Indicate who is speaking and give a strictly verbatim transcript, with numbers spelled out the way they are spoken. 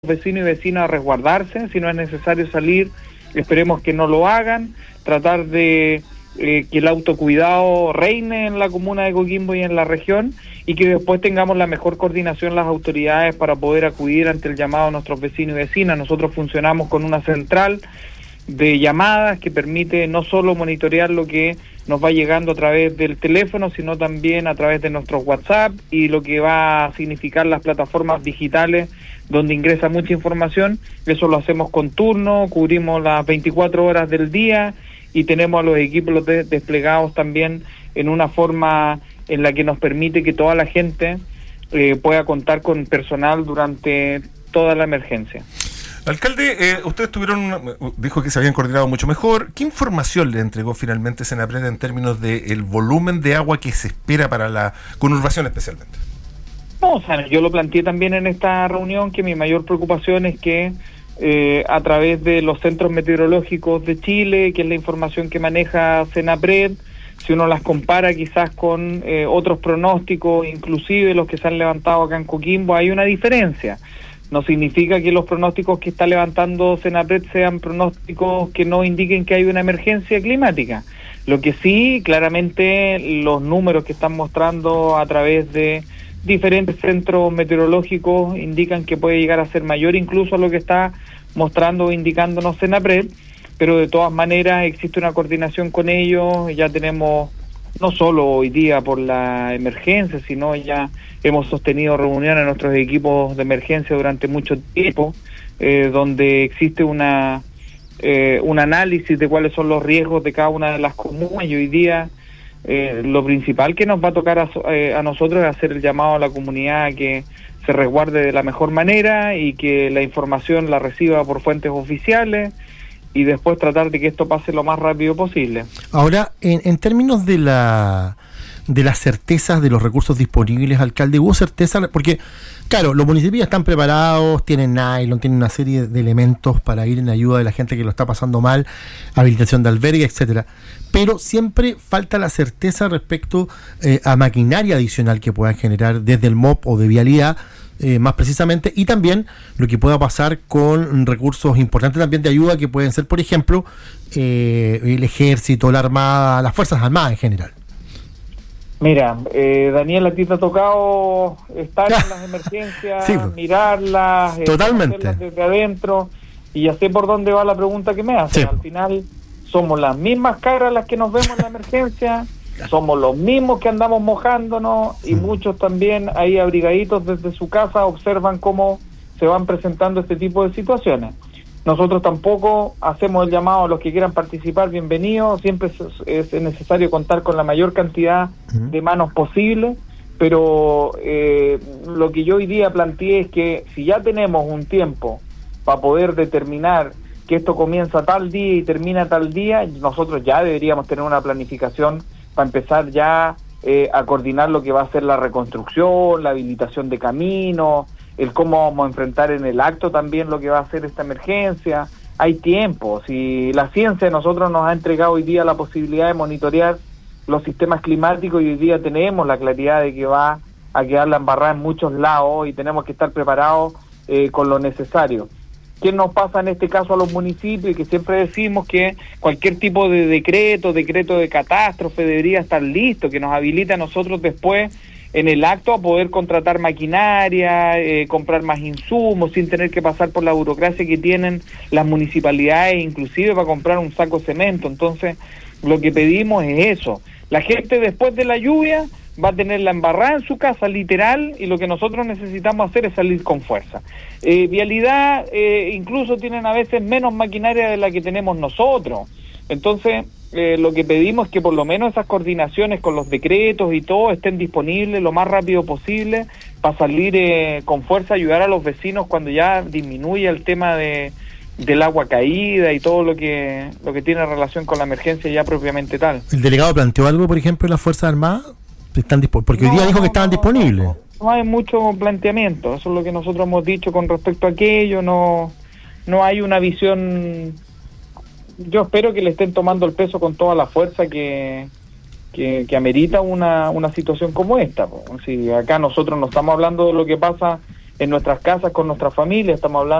Speaker 1: vecinos y vecinas a resguardarse, si no es necesario salir, esperemos que no lo hagan, tratar de eh, que el autocuidado reine en la comuna de Coquimbo y en la región, y que después tengamos la mejor coordinación las autoridades para poder acudir ante el llamado a nuestros vecinos y vecinas. Nosotros funcionamos con una central de llamadas que permite no solo monitorear lo que nos va llegando a través del teléfono, sino también a través de nuestros WhatsApp y lo que va a significar las plataformas digitales donde ingresa mucha información. Eso lo hacemos con turno, cubrimos las veinticuatro horas del día y tenemos a los equipos de, desplegados también en una forma en la que nos permite que toda la gente eh, pueda contar con personal durante toda la emergencia.
Speaker 2: Alcalde, eh, ustedes tuvieron, dijo que se habían coordinado mucho mejor. ¿Qué información le entregó finalmente Senapred en términos del volumen de agua que se espera para la conurbación especialmente?
Speaker 1: No, o sea, yo lo planteé también en esta reunión, que mi mayor preocupación es que eh, a través de los centros meteorológicos de Chile, que es la información que maneja Senapred, si uno las compara quizás con eh, otros pronósticos, inclusive los que se han levantado acá en Coquimbo, hay una diferencia. No significa que los pronósticos que está levantando Senapred sean pronósticos que no indiquen que hay una emergencia climática. Lo que sí, claramente, los números que están mostrando a través de diferentes centros meteorológicos indican que puede llegar a ser mayor incluso a lo que está mostrando o indicándonos Senapred, pero de todas maneras existe una coordinación con ellos. Ya tenemos, no solo hoy día por la emergencia, sino ya hemos sostenido reuniones en nuestros equipos de emergencia durante mucho tiempo, eh, donde existe una eh, un análisis de cuáles son los riesgos de cada una de las comunas, y hoy día eh, lo principal que nos va a tocar a, eh, a nosotros es hacer el llamado a la comunidad a que se resguarde de la mejor manera y que la información la reciba por fuentes oficiales, y después tratar de que esto pase lo más rápido posible.
Speaker 3: Ahora, en, en términos de la de las certezas de los recursos disponibles, alcalde, ¿hubo certeza? Porque, claro, los municipios están preparados, tienen nylon, tienen una serie de elementos para ir en ayuda de la gente que lo está pasando mal, habilitación de albergue, etcétera. Pero siempre falta la certeza respecto eh, a maquinaria adicional que puedan generar desde el M O P o de vialidad, Eh, más precisamente, y también lo que pueda pasar con recursos importantes también de ayuda que pueden ser, por ejemplo, eh, el ejército, la armada, las fuerzas armadas en general.
Speaker 1: Mira, eh, Daniel, a ti te ha tocado estar en las emergencias, sí, mirarlas, eh,
Speaker 3: totalmente
Speaker 1: desde adentro, y ya sé por dónde va la pregunta que me haces. Sí. Al final somos las mismas caras las que nos vemos en la emergencia. Somos los mismos que andamos mojándonos, y muchos también ahí abrigaditos desde su casa observan cómo se van presentando este tipo de situaciones. Nosotros tampoco hacemos el llamado a los que quieran participar, bienvenidos, siempre es, es necesario contar con la mayor cantidad de manos posible, pero eh, lo que yo hoy día planteé es que si ya tenemos un tiempo para poder determinar que esto comienza tal día y termina tal día, nosotros ya deberíamos tener una planificación para empezar ya eh, a coordinar lo que va a ser la reconstrucción, la habilitación de caminos, el cómo vamos a enfrentar en el acto también lo que va a ser esta emergencia. Hay tiempo. Si la ciencia de nosotros nos ha entregado hoy día la posibilidad de monitorear los sistemas climáticos, y hoy día tenemos la claridad de que va a quedar la embarrada en muchos lados y tenemos que estar preparados eh, con lo necesario. ¿Qué nos pasa en este caso a los municipios? Y que siempre decimos que cualquier tipo de decreto, decreto de catástrofe debería estar listo, que nos habilita a nosotros después en el acto a poder contratar maquinaria, eh, comprar más insumos, sin tener que pasar por la burocracia que tienen las municipalidades, inclusive para comprar un saco de cemento. Entonces, lo que pedimos es eso. La gente después de la lluvia va a tener la embarrada en su casa, literal, y lo que nosotros necesitamos hacer es salir con fuerza. Eh, vialidad, eh, incluso tienen a veces menos maquinaria de la que tenemos nosotros. Entonces, eh, lo que pedimos es que por lo menos esas coordinaciones con los decretos y todo estén disponibles lo más rápido posible para salir eh, con fuerza, ayudar a los vecinos cuando ya disminuya el tema de del agua caída y todo lo que lo que tiene relación con la emergencia ya propiamente tal.
Speaker 3: ¿El delegado planteó algo, por ejemplo, en las Fuerzas Armadas? Están dispo- porque
Speaker 1: no,
Speaker 3: hoy día dijo que estaban
Speaker 1: no,
Speaker 3: disponibles.
Speaker 1: No, no hay mucho planteamiento, eso es lo que nosotros hemos dicho con respecto a aquello. No, no hay una visión. Yo espero que le estén tomando el peso con toda la fuerza que que, que amerita una, una situación como esta. Si acá nosotros no estamos hablando de lo que pasa en nuestras casas con nuestra familia, estamos hablando